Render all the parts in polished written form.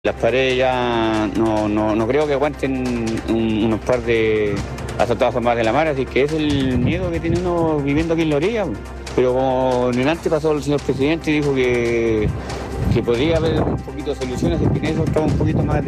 Las paredes ya no creo que aguanten unos par de azotadas más de la mar, así que es el miedo que tiene uno viviendo aquí en la orilla. Pero como delante pasó el señor presidente y dijo que podría haber un poquito de soluciones, y que en eso estamos un poquito más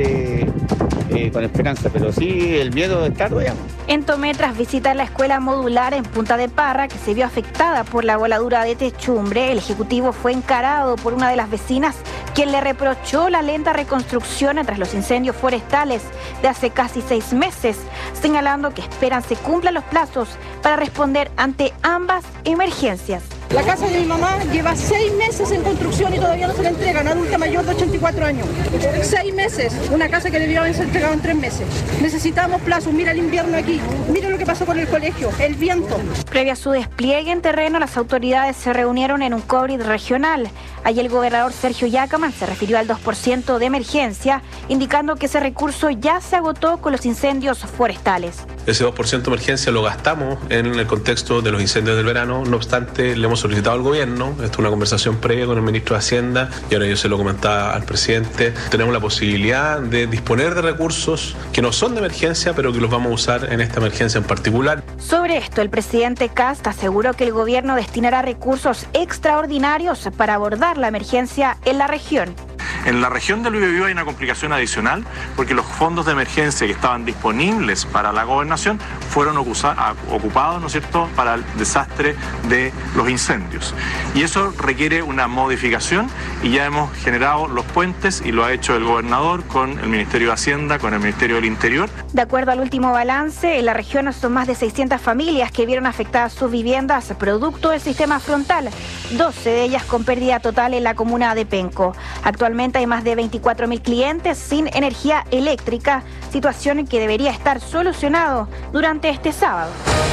con esperanza, pero sí, el miedo está todavía. En Tomé, tras visitar la escuela modular en Punta de Parra, que se vio afectada por la voladura de techumbre, el ejecutivo fue encarado por una de las vecinas, quien le reprochó la lenta reconstrucción tras los incendios forestales de hace casi 6 meses, señalando que esperan se cumplan los plazos para responder ante ambas emergencias. La casa de mi mamá lleva 6 meses en construcción y todavía no se la entregan, adulta mayor de 84 años. 6 meses, una casa que debió haberse entregado en 3 meses. Necesitamos plazos, mira el invierno aquí, mira lo que pasó con el colegio, el viento. Previo a su despliegue en terreno, las autoridades se reunieron en un COVID regional. Allí el gobernador Sergio Yacaman se refirió al 2% de emergencia, indicando que ese recurso ya se agotó con los incendios forestales. Ese 2% de emergencia lo gastamos en el contexto de los incendios del verano. No obstante, le hemos solicitado al gobierno, esto es una conversación previa con el ministro de Hacienda, y ahora yo se lo comentaba al presidente, tenemos la posibilidad de disponer de recursos que no son de emergencia, pero que los vamos a usar en esta emergencia en particular. Sobre esto, el presidente Kast aseguró que el gobierno destinará recursos extraordinarios para abordar la emergencia en la región. En la región del Biobío hay una complicación adicional porque los fondos de emergencia que estaban disponibles para la gobernación fueron ocupados, ¿no es cierto?, para el desastre de los incendios. Y eso requiere una modificación y ya hemos generado los puentes y lo ha hecho el gobernador con el Ministerio de Hacienda, con el Ministerio del Interior. De acuerdo al último balance, en la región son más de 600 familias que vieron afectadas sus viviendas producto del sistema frontal, 12 de ellas con pérdida total en la comuna de Penco. Actualmente hay más de 24.000 clientes sin energía eléctrica, situación que debería estar solucionado durante este sábado.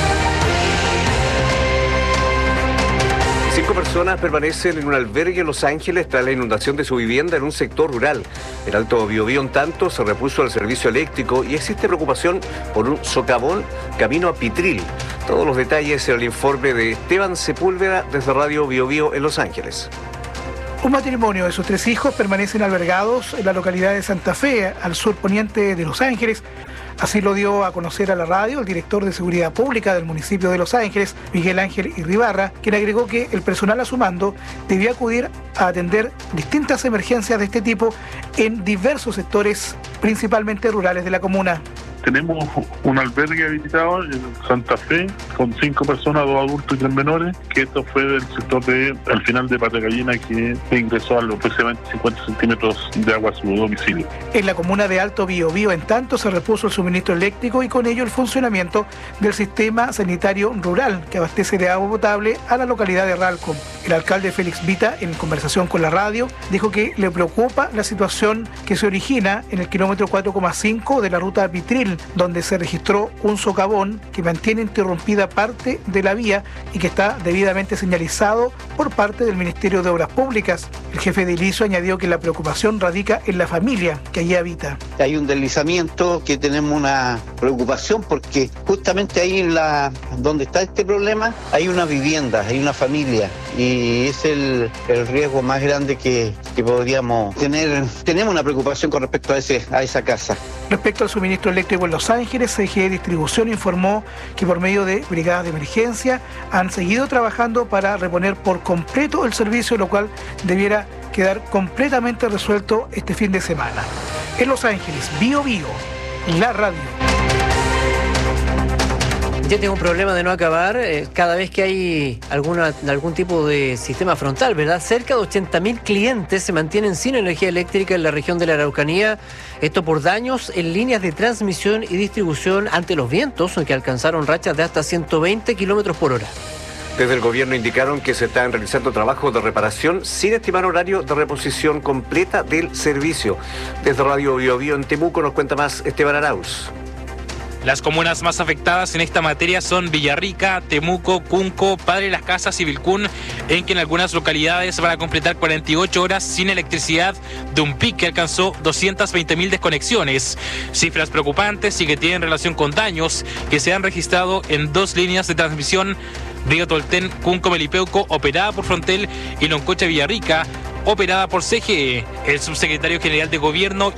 5 personas permanecen en un albergue en Los Ángeles tras la inundación de su vivienda en un sector rural. El Alto Biobío, en tanto, se repuso al servicio eléctrico y existe preocupación por un socavón camino a Pitril. Todos los detalles en el informe de Esteban Sepúlveda desde Radio Biobío en Los Ángeles. Un matrimonio de sus 3 hijos permanecen albergados en la localidad de Santa Fe, al sur poniente de Los Ángeles. Así lo dio a conocer a la radio el director de Seguridad Pública del municipio de Los Ángeles, Miguel Ángel Irribarra, quien agregó que el personal a su mando debía acudir a atender distintas emergencias de este tipo en diversos sectores, principalmente rurales de la comuna. Tenemos un albergue habilitado en Santa Fe con 5 personas, 2 adultos y 3 menores, que esto fue del sector al final de Pata Gallina, que ingresó a aproximadamente 50 centímetros de agua a su domicilio. En la comuna de Alto Biobío, en tanto, se repuso el suministro eléctrico y con ello el funcionamiento del sistema sanitario rural que abastece de agua potable a la localidad de Ralco. El alcalde Félix Vita, en conversación con la radio, dijo que le preocupa la situación que se origina en el kilómetro 4,5 de la ruta Pitril, donde se registró un socavón que mantiene interrumpida parte de la vía y que está debidamente señalizado por parte del Ministerio de Obras Públicas. El jefe de ILISO añadió que la preocupación radica en la familia que allí habita. Hay un deslizamiento que tenemos una preocupación porque justamente ahí donde está este problema hay una vivienda, hay una familia y es el riesgo más grande que podríamos tener. Tenemos una preocupación con respecto a esa casa. Respecto al suministro eléctrico en Los Ángeles, CGE Distribución informó que por medio de brigadas de emergencia han seguido trabajando para reponer por completo el servicio, lo cual debiera quedar completamente resuelto este fin de semana. En Los Ángeles, Biobío, la radio. Ya tengo un problema de no acabar cada vez que hay algún tipo de sistema frontal, ¿verdad? Cerca de 80.000 clientes se mantienen sin energía eléctrica en la región de la Araucanía. Esto por daños en líneas de transmisión y distribución ante los vientos, que alcanzaron rachas de hasta 120 kilómetros por hora. Desde el gobierno indicaron que se están realizando trabajos de reparación sin estimar horario de reposición completa del servicio. Desde Radio Biobío en Temuco nos cuenta más Esteban Arauz. Las comunas más afectadas en esta materia son Villarrica, Temuco, Cunco, Padre Las Casas y Vilcún, en que en algunas localidades van a completar 48 horas sin electricidad de un pic que alcanzó 220.000 desconexiones. Cifras preocupantes y que tienen relación con daños que se han registrado en 2 líneas de transmisión: Río Tolten, Cunco Melipeuco, operada por Frontel, y Loncocha Villarrica, operada por CGE. El subsecretario general de Gobierno